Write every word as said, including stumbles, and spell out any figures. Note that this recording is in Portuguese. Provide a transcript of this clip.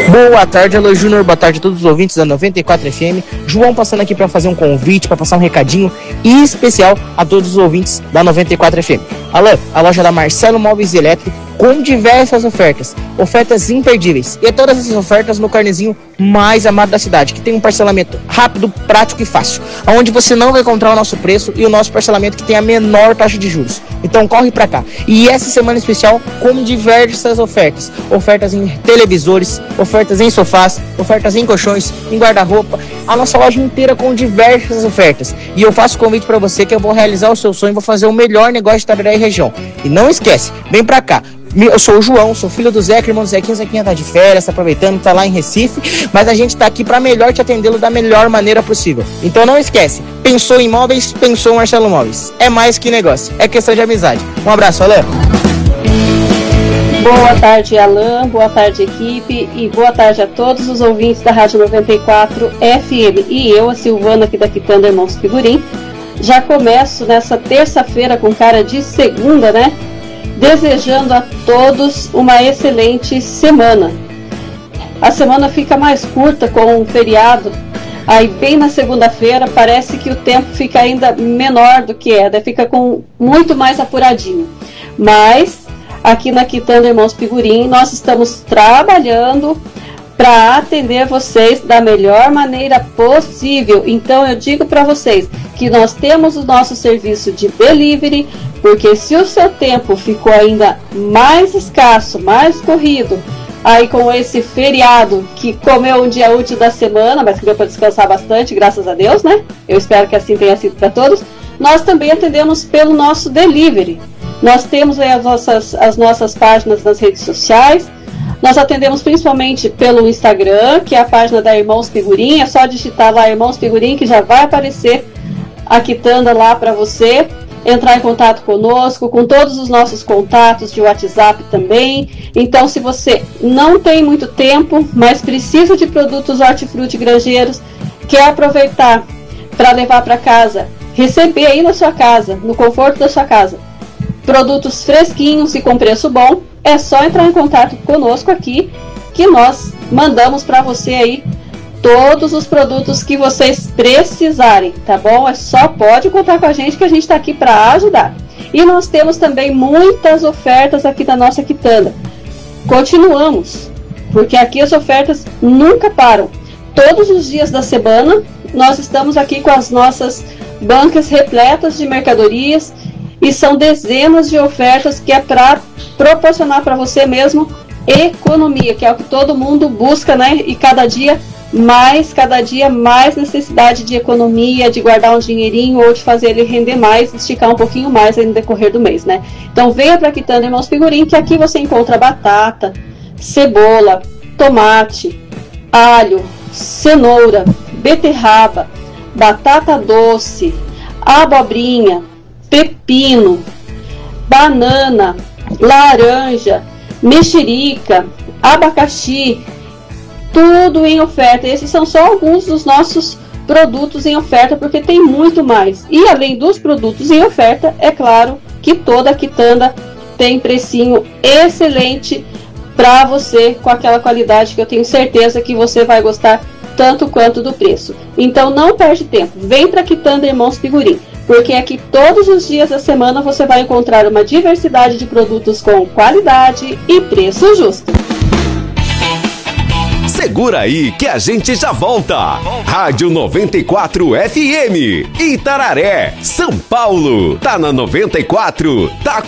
Boa tarde, Alô Júnior, boa tarde a todos os ouvintes da noventa e quatro F M. João passando aqui para fazer um convite, para passar um recadinho especial a todos os ouvintes da noventa e quatro F M. Alô, a loja da Marcelo Móveis e Elétrico com diversas ofertas, ofertas imperdíveis. E todas essas ofertas no carnezinho mais amado da cidade, que tem um parcelamento rápido, prático e fácil, onde você não vai encontrar o nosso preço e o nosso parcelamento que tem a menor taxa de juros. Então corre pra cá. E essa semana especial com diversas ofertas, ofertas em televisores, ofertas em sofás, ofertas em colchões, em guarda-roupa, a nossa loja inteira com diversas ofertas. E eu faço convite pra você que eu vou realizar o seu sonho, vou fazer o melhor negócio de Itabiraí e região. E não esquece, vem pra cá. Eu sou o João, sou filho do Zeca, irmão do Zequinha. O Zequinha tá de férias, tá aproveitando, tá lá em Recife, mas a gente tá aqui pra melhor te atendê-lo da melhor maneira possível. Então não esquece, pensou em móveis, pensou em Marcelo Móveis. É mais que negócio, é questão de amizade. Um abraço, Alain. Boa tarde, Alain, boa tarde, equipe, e boa tarde a todos os ouvintes da Rádio noventa e quatro F M. E eu, a Silvana, aqui da Quitanda Irmãos Figurim, já começo nessa terça-feira com cara de segunda, né? Desejando a todos uma excelente semana. A semana fica mais curta com o feriado. Aí bem na segunda-feira parece que o tempo fica ainda menor do que é, fica com muito mais apuradinho. Mas aqui na Quitanda Irmãos Figurim nós estamos trabalhando para atender vocês da melhor maneira possível. Então eu digo para vocês que nós temos o nosso serviço de delivery, porque se o seu tempo ficou ainda mais escasso, mais corrido, aí com esse feriado que comeu um dia útil da semana, mas que deu para descansar bastante, graças a Deus, né? Eu espero que assim tenha sido para todos. Nós também atendemos pelo nosso delivery. Nós temos aí as nossas, as nossas páginas nas redes sociais. Nós atendemos principalmente pelo Instagram, que é a página da Irmãos Figurim. É só digitar lá Irmãos Figurim que já vai aparecer a Quitanda lá para você entrar em contato conosco, com todos os nossos contatos de WhatsApp também. Então, se você não tem muito tempo, mas precisa de produtos hortifruti grangeiros, quer aproveitar para levar para casa, receber aí na sua casa, no conforto da sua casa, produtos fresquinhos e com preço bom, é só entrar em contato conosco aqui, que nós mandamos para você aí todos os produtos que vocês precisarem, tá bom? É só pode contar com a gente que a gente está aqui para ajudar. E nós temos também muitas ofertas aqui da nossa quitanda. Continuamos, porque aqui as ofertas nunca param. Todos os dias da semana nós estamos aqui com as nossas bancas repletas de mercadorias e são dezenas de ofertas que é para proporcionar para você mesmo economia, que é o que todo mundo busca, né? E cada dia mais, cada dia mais necessidade de economia, de guardar um dinheirinho ou de fazer ele render mais, esticar um pouquinho mais aí no decorrer do mês, né? Então venha para Quitanda Irmãos Figurim, que aqui você encontra batata, cebola, tomate, alho, cenoura, beterraba, batata doce, abobrinha, pepino, banana, laranja, mexerica, abacaxi, tudo em oferta. Esses são só alguns dos nossos produtos em oferta, porque tem muito mais. E além dos produtos em oferta, é claro que toda a quitanda tem precinho excelente para você, com aquela qualidade que eu tenho certeza que você vai gostar tanto quanto do preço. Então não perde tempo, vem para Quitanda Irmãos Figurim, porque aqui todos os dias da semana você vai encontrar uma diversidade de produtos com qualidade e preço justo. Segura aí que a gente já volta. Rádio noventa e quatro F M, Itararé, São Paulo. Tá na noventa e quatro, tá